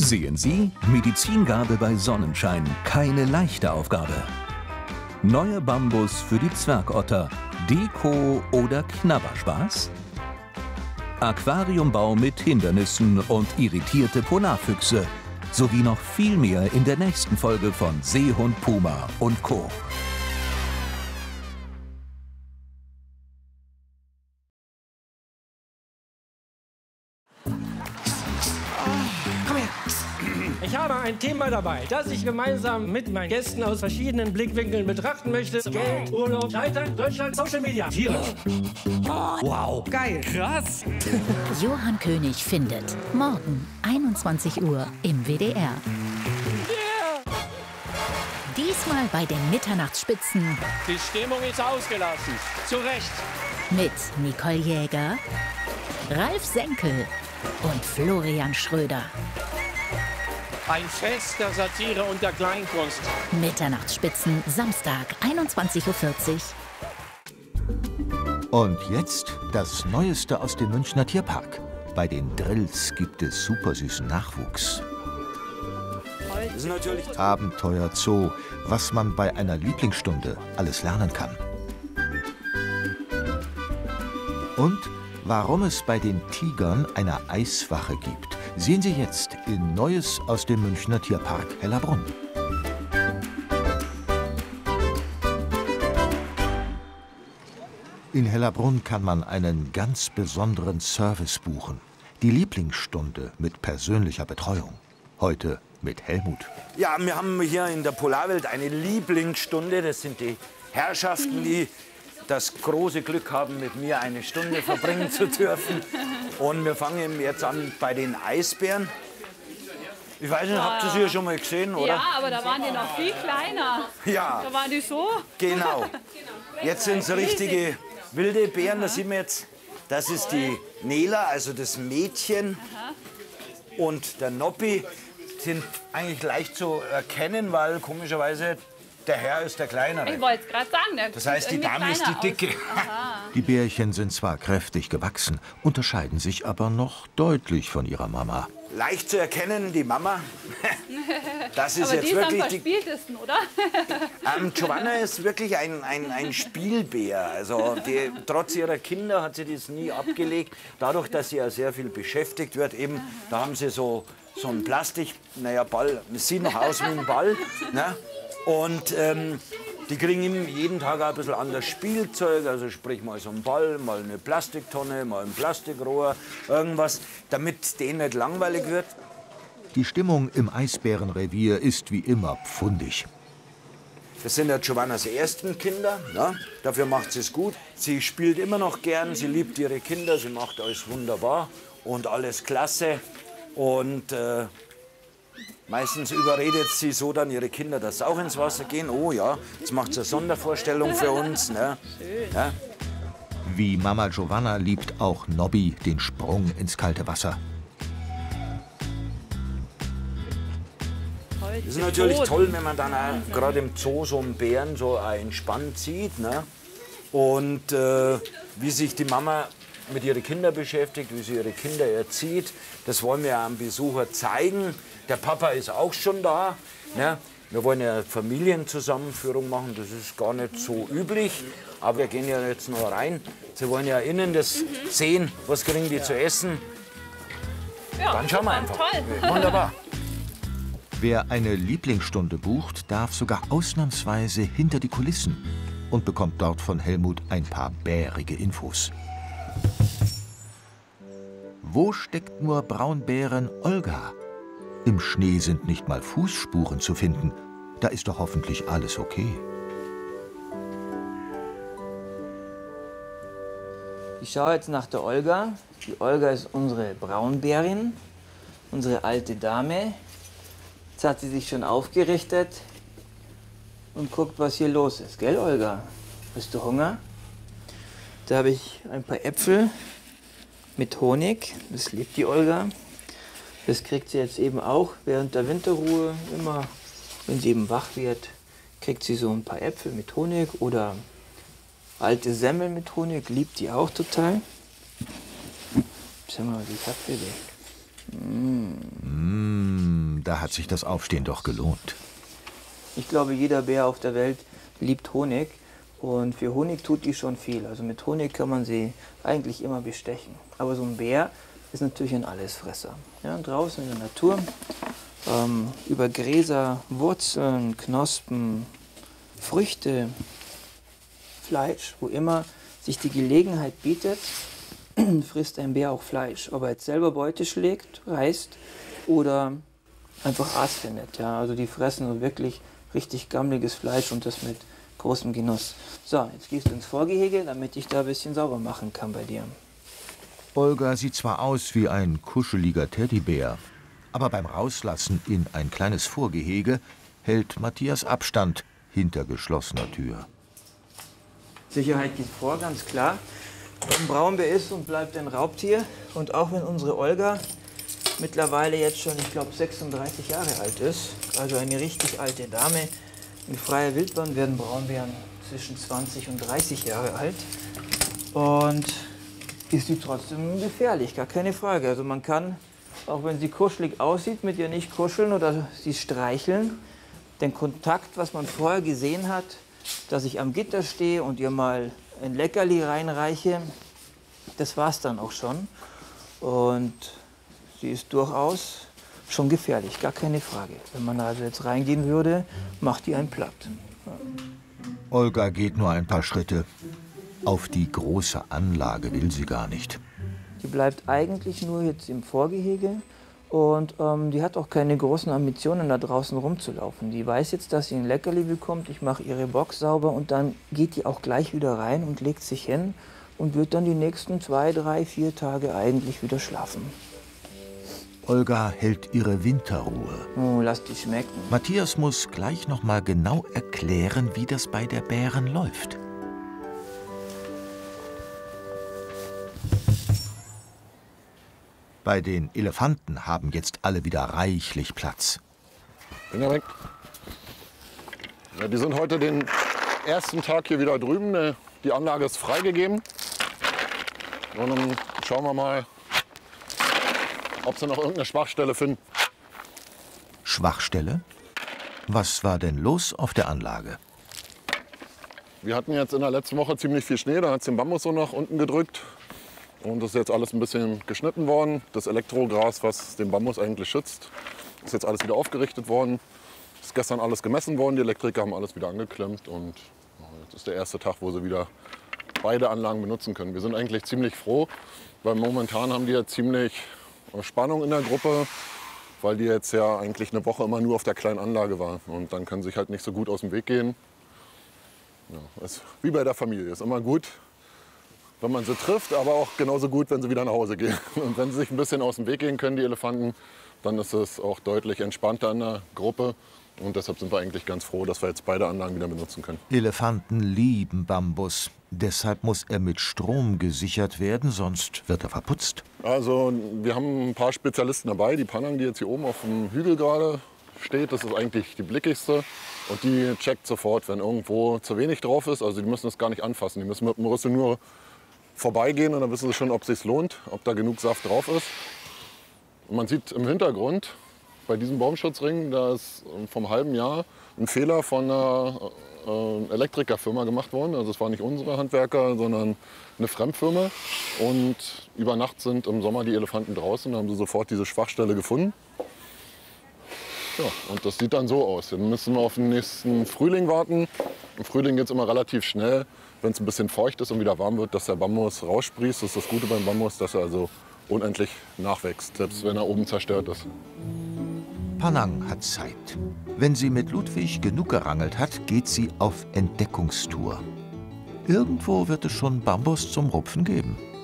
Sehen Sie, Medizingabe bei Sonnenschein, keine leichte Aufgabe. Neue Bambus für die Zwergotter, Deko oder Knabberspaß? Aquariumbau mit Hindernissen und irritierte Polarfüchse, sowie noch viel mehr in der nächsten Folge von Seehund Puma und Co. Ich habe ein Thema dabei, das ich gemeinsam mit meinen Gästen aus verschiedenen Blickwinkeln betrachten möchte. Geld, Urlaub, Scheitern, Deutschland, Social Media, Tiere. Wow, geil, krass. Johann König findet. Morgen, 21 Uhr im WDR. Yeah. Diesmal bei den Mitternachtsspitzen. Die Stimmung ist ausgelassen. Zu Recht. Mit Nicole Jäger, Ralf Senkel und Florian Schröder. Ein Fest der Satire und der Kleinkunst. Mitternachtsspitzen, Samstag, 21:40 Uhr. Und jetzt das Neueste aus dem Münchner Tierpark. Bei den Drills gibt es supersüßen Nachwuchs. Das ist natürlich Abenteuer Zoo, was man bei einer Lieblingsstunde alles lernen kann. Und warum es bei den Tigern eine Eiswache gibt, sehen Sie jetzt in Neues aus dem Münchner Tierpark Hellerbrunn. In Hellerbrunn kann man einen ganz besonderen Service buchen. Die Lieblingsstunde mit persönlicher Betreuung. Heute mit Helmut. Ja, wir haben hier in der Polarwelt eine Lieblingsstunde. Das sind die Herrschaften, die das große Glück haben, mit mir eine Stunde verbringen zu dürfen. Und wir fangen jetzt an bei den Eisbären. Ich weiß nicht, habt ihr sie ja schon mal gesehen, oder? Ja, aber da waren die noch viel kleiner. Ja. Da waren die so. Genau. Jetzt sind es richtige wilde Bären. Da sehen wir jetzt, das ist die Nela, also das Mädchen. Aha. Und der Noppi sind eigentlich leicht zu erkennen, weil komischerweise der Herr ist der Kleinere. Ich wollte es gerade sagen. Der Das heißt, die sieht Dame ist die irgendwie Dicke. kleiner aus. Die Bärchen sind zwar kräftig gewachsen, unterscheiden sich aber noch deutlich von ihrer Mama. Leicht zu erkennen, die Mama. Das ist Aber jetzt die ist am wirklich verspieltesten, oder? Giovanna ist wirklich ein Spielbär. Also trotz ihrer Kinder hat sie das nie abgelegt. Dadurch, dass sie ja sehr viel beschäftigt wird, eben, da haben sie so einen Ball. Es sieht noch aus wie ein Ball. Ne? Und die kriegen jeden Tag ein bisschen anderes Spielzeug, also sprich mal so einen Ball, mal eine Plastiktonne, mal ein Plastikrohr, irgendwas, damit denen nicht langweilig wird. Die Stimmung im Eisbärenrevier ist wie immer pfundig. Das sind ja Giovannas ersten Kinder, ne? Dafür macht sie es gut. Sie spielt immer noch gern, sie liebt ihre Kinder, sie macht alles wunderbar und alles klasse. Und meistens überredet sie so dann ihre Kinder, dass sie auch ins Wasser gehen. Oh ja, jetzt macht sie eine Sondervorstellung für uns. Ne? Ja. Wie Mama Giovanna liebt auch Nobby den Sprung ins kalte Wasser. Das ist natürlich toll, wenn man dann gerade im Zoo so einen Bären so entspannt sieht. Ne? Und wie sich die Mama mit ihren Kindern beschäftigt, wie sie ihre Kinder erzieht. Das wollen wir am Besucher zeigen. Der Papa ist auch schon da. Ne? Wir wollen ja Familienzusammenführung machen, das ist gar nicht so üblich. Aber wir gehen ja jetzt noch rein. Sie wollen ja innen das sehen, was kriegen die zu essen. Ja, Dann schauen wir super, einfach. toll. Wunderbar. Wer eine Lieblingsstunde bucht, darf sogar ausnahmsweise hinter die Kulissen und bekommt dort von Helmut ein paar bärige Infos. Wo steckt nur Braunbären Olga? Im Schnee sind nicht mal Fußspuren zu finden. Da ist doch hoffentlich alles okay. Ich schaue jetzt nach der Olga. Die Olga ist unsere Braunbärin, unsere alte Dame. Jetzt hat sie sich schon aufgerichtet und guckt, was hier los ist. Gell, Olga? Hast du Hunger? Da habe ich ein paar Äpfel mit Honig. Das liebt die Olga. Das kriegt sie jetzt eben auch während der Winterruhe. Immer, wenn sie eben wach wird, kriegt sie so ein paar Äpfel mit Honig oder alte Semmel mit Honig. Liebt die auch total. Schau mal, was ich hab für dich. da hat sich das Aufstehen doch gelohnt. Ich glaube, jeder Bär auf der Welt liebt Honig. Und für Honig tut die schon viel. Also mit Honig kann man sie eigentlich immer bestechen. Aber so ein Bär ist natürlich ein Allesfresser. Ja, draußen in der Natur, über Gräser, Wurzeln, Knospen, Früchte, Fleisch, wo immer sich die Gelegenheit bietet, frisst ein Bär auch Fleisch. Ob er jetzt selber Beute schlägt, reißt oder einfach Aas findet. Ja, also die fressen so wirklich richtig gammeliges Fleisch und das mit großem Genuss. So, jetzt gehst du ins Vorgehege, damit ich da ein bisschen sauber machen kann bei dir. Olga sieht zwar aus wie ein kuscheliger Teddybär, aber beim Rauslassen in ein kleines Vorgehege hält Matthias Abstand hinter geschlossener Tür. Sicherheit geht vor, ganz klar. Ein Braunbär ist und bleibt ein Raubtier. Und auch wenn unsere Olga mittlerweile jetzt schon, ich glaube, 36 Jahre alt ist, also eine richtig alte Dame, in freier Wildbahn werden Braunbären zwischen 20 und 30 Jahre alt. Und ist sie trotzdem gefährlich, gar keine Frage. Also man kann, auch wenn sie kuschelig aussieht, mit ihr nicht kuscheln oder sie streicheln. Den Kontakt, was man vorher gesehen hat, dass ich am Gitter stehe und ihr mal ein Leckerli reinreiche, das war es dann auch schon. Und sie ist durchaus schon gefährlich, gar keine Frage. Wenn man also jetzt reingehen würde, macht die einen platt. Ja. Olga geht nur ein paar Schritte. Auf die große Anlage will sie gar nicht. Die bleibt eigentlich nur jetzt im Vorgehege und die hat auch keine großen Ambitionen, da draußen rumzulaufen. Die weiß jetzt, dass sie ein Leckerli bekommt, ich mache ihre Box sauber und dann geht die auch gleich wieder rein und legt sich hin und wird dann die nächsten 2, 3, 4 Tage eigentlich wieder schlafen. Olga hält ihre Winterruhe. Oh, lass die schmecken. Matthias muss gleich noch mal genau erklären, wie das bei der Bären läuft. Bei den Elefanten haben jetzt alle wieder reichlich Platz. Finger weg. Ja, die sind heute den ersten Tag hier wieder drüben. Die Anlage ist freigegeben. Und dann schauen wir mal, ob sie noch irgendeine Schwachstelle finden. Schwachstelle? Was war denn los auf der Anlage? Wir hatten jetzt in der letzten Woche ziemlich viel Schnee. Da hat es den Bambus so nach unten gedrückt. Und das ist jetzt alles ein bisschen geschnitten worden. Das Elektrogras, was den Bambus eigentlich schützt, ist jetzt alles wieder aufgerichtet worden. Ist gestern alles gemessen worden. Die Elektriker haben alles wieder angeklemmt. Und jetzt ist der erste Tag, wo sie wieder beide Anlagen benutzen können. Wir sind eigentlich ziemlich froh, weil momentan haben die ja ziemlich Spannung in der Gruppe, weil die jetzt ja eigentlich eine Woche immer nur auf der kleinen Anlage waren. Und dann können sie sich halt nicht so gut aus dem Weg gehen. Ja, ist wie bei der Familie. Ist immer gut, wenn man sie trifft, aber auch genauso gut, wenn sie wieder nach Hause gehen. Und wenn sie sich ein bisschen aus dem Weg gehen können, die Elefanten, dann ist es auch deutlich entspannter in der Gruppe. Und deshalb sind wir eigentlich ganz froh, dass wir jetzt beide Anlagen wieder benutzen können. Elefanten lieben Bambus. Deshalb muss er mit Strom gesichert werden, sonst wird er verputzt. Also wir haben ein paar Spezialisten dabei. Die Panang, die jetzt hier oben auf dem Hügel gerade steht, das ist eigentlich die blickigste. Und die checkt sofort, wenn irgendwo zu wenig drauf ist. Also die müssen das gar nicht anfassen. Die müssen mit dem Rüssel nur vorbeigehen und dann wissen sie schon, ob es sich lohnt, ob da genug Saft drauf ist. Und man sieht im Hintergrund, bei diesem Baumschutzring, da ist vom halben Jahr ein Fehler von einer Elektrikerfirma gemacht worden. Also es waren nicht unsere Handwerker, sondern eine Fremdfirma. Und über Nacht sind im Sommer die Elefanten draußen und haben sie sofort diese Schwachstelle gefunden. Ja, und das sieht dann so aus. Dann müssen wir auf den nächsten Frühling warten. Im Frühling geht es immer relativ schnell, wenn es ein bisschen feucht ist und wieder warm wird, dass der Bambus raussprießt. Das ist das Gute beim Bambus, dass er also unendlich nachwächst, selbst wenn er oben zerstört ist. Panang hat Zeit. Wenn sie mit Ludwig genug gerangelt hat, geht sie auf Entdeckungstour. Irgendwo wird es schon Bambus zum Rupfen geben.